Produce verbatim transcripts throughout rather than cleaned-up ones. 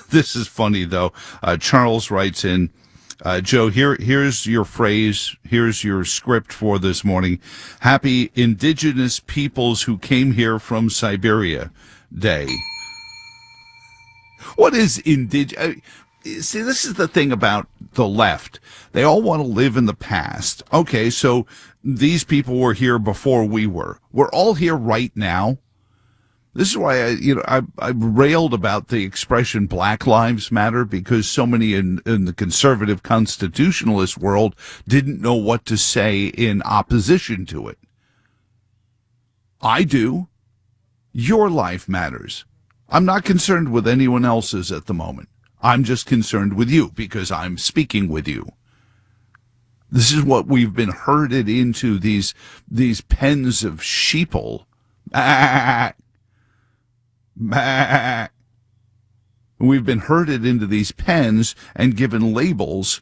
This is funny, though. Uh, Charles writes in, uh, Joe, here, here's your phrase. Here's your script for this morning. Happy Indigenous Peoples Who Came Here from Siberia Day. What is indigenous? See, this is the thing about the left. They all want to live in the past. Okay, so these people were here before we were. We're all here right now. This is why I, you know, I, I railed about the expression Black Lives Matter, because so many in, in the conservative constitutionalist world didn't know what to say in opposition to it. I do. Your life matters. I'm not concerned with anyone else's at the moment. I'm just concerned with you because I'm speaking with you. This is what we've been herded into, these these pens of sheeple. Ah, ah. We've been herded into these pens and given labels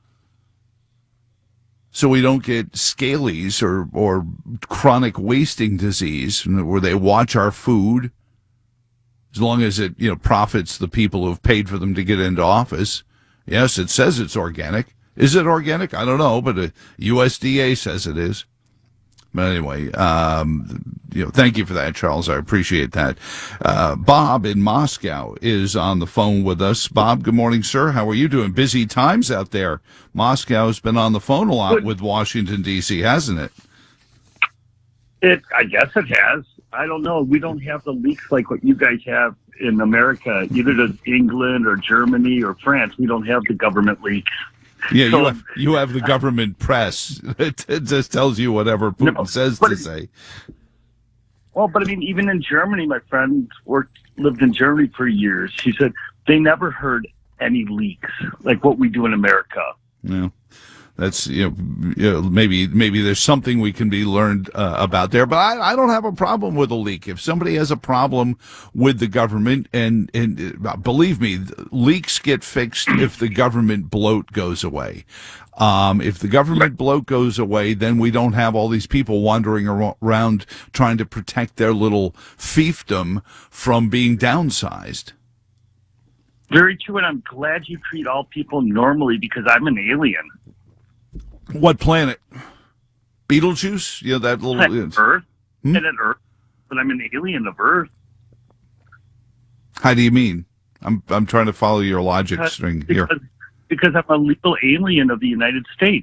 so we don't get scabies or, or chronic wasting disease, where they watch our food. As long as it, you know, profits the people who have paid for them to get into office. Yes, it says it's organic. Is it organic? I don't know, but the U S D A says it is. But anyway, um, you know, thank you for that, Charles. I appreciate that. Uh, Bob in Moscow is on the phone with us. Bob, good morning, sir. How are you doing? Busy times out there. Moscow's been on the phone a lot Good. with Washington, D C, hasn't it? It, I guess it has. I don't know. We don't have the leaks like what you guys have in America. Either does England or Germany or France. We don't have the government leaks. Yeah, so, you have you have the government press. It, it just tells you whatever Putin no, says but, to say. Well, but I mean, even in Germany, my friend worked lived in Germany for years. She said they never heard any leaks like what we do in America. Yeah. That's, you know, you know, maybe maybe there's something we can be learned uh, about there. But I, I don't have a problem with a leak. If somebody has a problem with the government, and, and uh, believe me, leaks get fixed if the government bloat goes away. Um, if the government bloat goes away, then we don't have all these people wandering around trying to protect their little fiefdom from being downsized. Very true, and I'm glad you treat all people normally because I'm an alien. What planet? Beetlejuice? You know, that little... Planet Earth. Hmm? Planet Earth. But I'm an alien of Earth. How do you mean? I'm I'm trying to follow your logic because, string here. Because, because I'm a legal alien of the United States.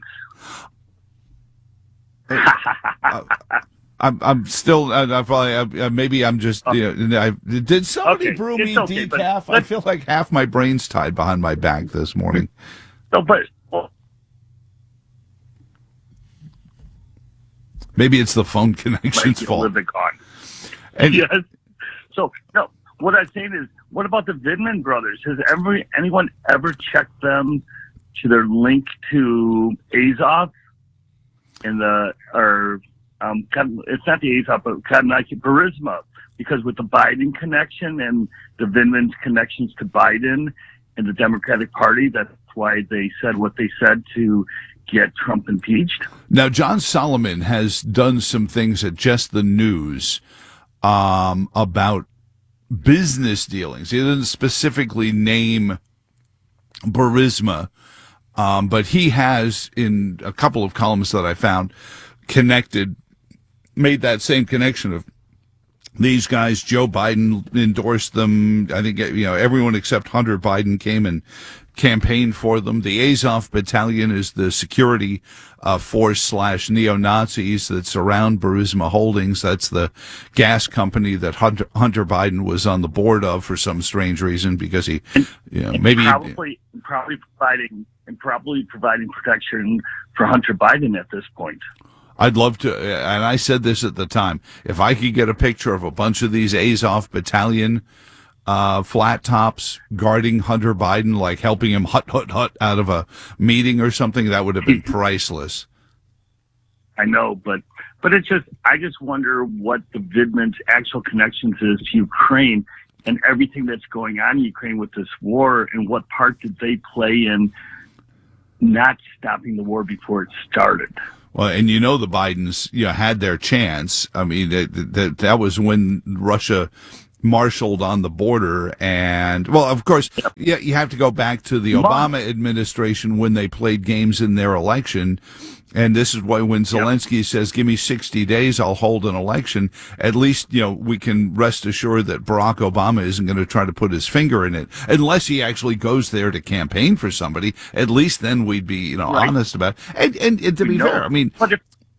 uh, I'm I'm still I, I probably I, maybe I'm just you know, I, did somebody Okay, brew me okay, decaf? I feel like half my brain's tied behind my back this morning. No, but well, maybe it's the phone connection's like, fault. on. And, yes. So no, what I'm saying is, what about the Vidman brothers? Has every anyone ever checked them to their link to Azov in the or um? It's not the Azov, but kind of like Burisma, because with the Biden connection and the Vidman's connections to Biden and the Democratic Party, that's why they said what they said to get Trump impeached. Now, John Solomon has done some things at Just the News um, about business dealings. He didn't specifically name Burisma, um, but he has, in a couple of columns that I found, connected, made that same connection of these guys. Joe Biden endorsed them. I think, you know, everyone except Hunter Biden came and campaigned for them. The Azov Battalion is the security uh, force slash neo-Nazis that surround Burisma Holdings. That's the gas company that Hunter, Hunter Biden was on the board of for some strange reason, because he, you know, maybe probably probably providing and probably providing protection for Hunter Biden at this point. I'd love to, and I said this at the time, if I could get a picture of a bunch of these Azov Battalion uh, flat tops guarding Hunter Biden, like helping him hut, hut, hut out of a meeting or something, that would have been priceless. I know, but but it's just, I just wonder what the Vidman's actual connections is to Ukraine and everything that's going on in Ukraine with this war, and what part did they play in not stopping the war before it started. Well, and you know the Bidens, you know, had their chance. I mean, that that, that was when Russia marshaled on the border. And, well, of course, Yep. yeah, you have to go back to the Obama administration when they played games in their election. And this is why when Zelensky yep. says, give me sixty days, I'll hold an election, at least, you know, we can rest assured that Barack Obama isn't going to try to put his finger in it, unless he actually goes there to campaign for somebody. At least then we'd be, you know, right. honest about it. And, and, and to be no, fair, I mean, but if,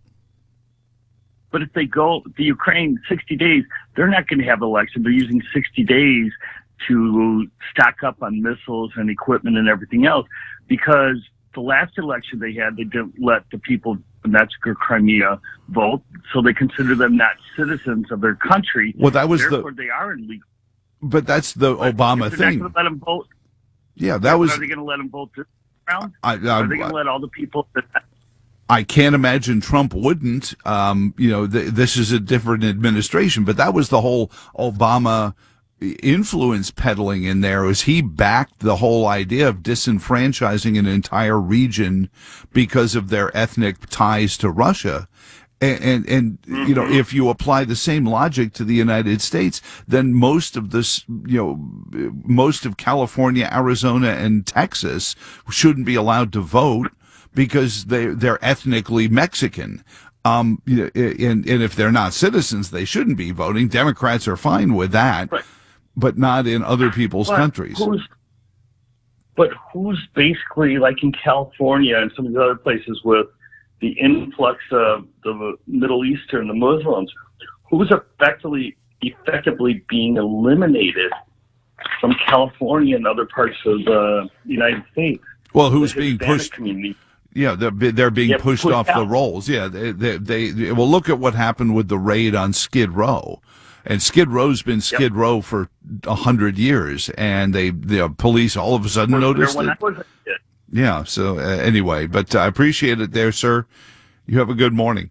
but if they go to Ukraine sixty days, they're not going to have an election. They're using sixty days to stock up on missiles and equipment and everything else, because the last election they had, they didn't let the people of Donetsk or Crimea vote, so they consider them not citizens of their country. Well, that was Therefore, the. they are illegal. But that's the But Obama if they're thing. not going to let them vote. Yeah, that was. Are they going to let them vote this round? I, I, are they going to let all the people that? I can't imagine Trump wouldn't. Um, you know, th- this is a different administration, but that was the whole Obama influence peddling in there. Was he backed the whole idea of disenfranchising an entire region because of their ethnic ties to Russia? And, and, and mm-hmm. you know, if you apply the same logic to the United States, then most of this, you know, most of California, Arizona, and Texas shouldn't be allowed to vote because they, they're ethnically Mexican. Um, you know, and, and if they're not citizens, they shouldn't be voting. Democrats are fine with that, right. but not in other people's but countries. Who's, but who's basically, like in California and some of the other places with the influx of the Middle Eastern, the Muslims, who's effectively effectively being eliminated from California and other parts of the United States? Well, who's being pushed? Community. Yeah, they're, they're being yeah, pushed pushed off out. the rolls. Yeah, they, they, they, well, look at what happened with the raid on Skid Row. And Skid Row's been Skid yep. Row for a hundred years, and they, the police all of a sudden noticed it. Yeah, so uh, anyway, but I appreciate it there, sir. You have a good morning.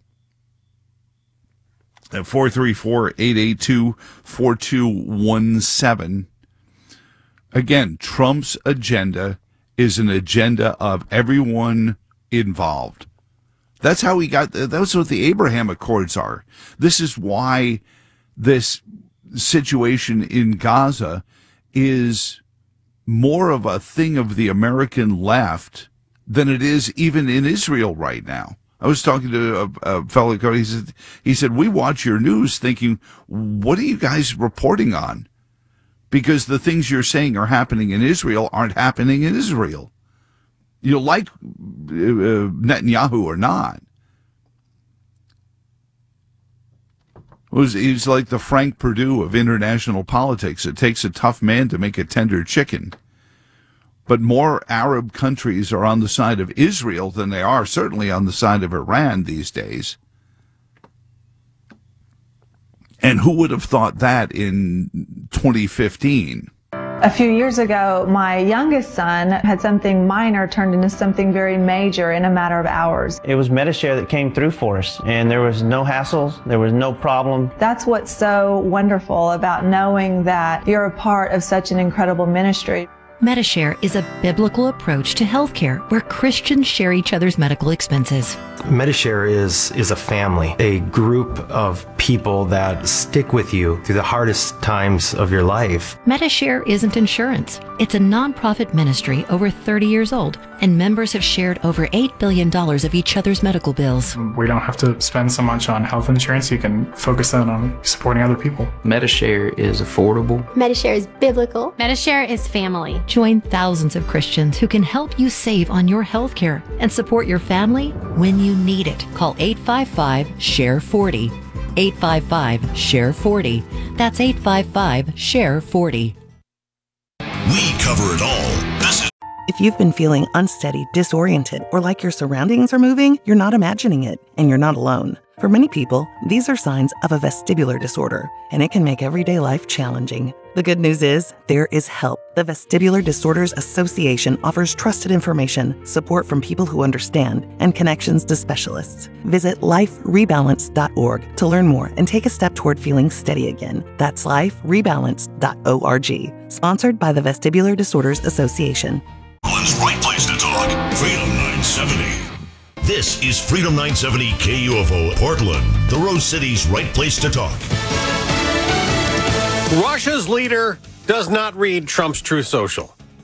At four three four, eight eight two, four two one seven. Again, Trump's agenda is an agenda of everyone involved. That's how he got, that's what the Abraham Accords are. This is why this situation in Gaza is more of a thing of the American left than it is even in Israel right now. I was talking to a, a fellow, he said, he said, we watch your news thinking, what are you guys reporting on? Because the things you're saying are happening in Israel aren't happening in Israel. You like uh, Netanyahu or not. It was, he's like the Frank Perdue of international politics. It takes a tough man to make a tender chicken. But more Arab countries are on the side of Israel than they are certainly on the side of Iran these days. And who would have thought that in twenty fifteen? A few years ago, my youngest son had something minor turned into something very major in a matter of hours. It was Medi-Share that came through for us, and there was no hassles, there was no problem. That's what's so wonderful about knowing that you're a part of such an incredible ministry. Medi-Share is a biblical approach to healthcare where Christians share each other's medical expenses. Medi-Share is, is a family, a group of people that stick with you through the hardest times of your life. Medi-Share isn't insurance. It's a nonprofit ministry over thirty years old, and members have shared over eight billion dollars of each other's medical bills. We don't have to spend so much on health insurance. You can focus in on supporting other people. Medi-Share is affordable. Medi-Share is biblical. Medi-Share is family. Join thousands of Christians who can help you save on your health care and support your family when you need it. Call eight five five, S H A R E forty. eight five five, S H A R E forty. That's eight five five, S H A R E forty. We cover it all. This is If you've been feeling unsteady, disoriented, or like your surroundings are moving, you're not imagining it, and you're not alone. For many people, these are signs of a vestibular disorder, and it can make everyday life challenging. The good news is, there is help. The Vestibular Disorders Association offers trusted information, support from people who understand, and connections to specialists. Visit life rebalance dot org to learn more and take a step toward feeling steady again. That's life rebalance dot org. Sponsored by the Vestibular Disorders Association. One's right place to talk. Freedom nine seventy. This is Freedom nine seventy K U F O Portland, the Rose City's right place to talk. Russia's leader does not read Trump's Truth Social.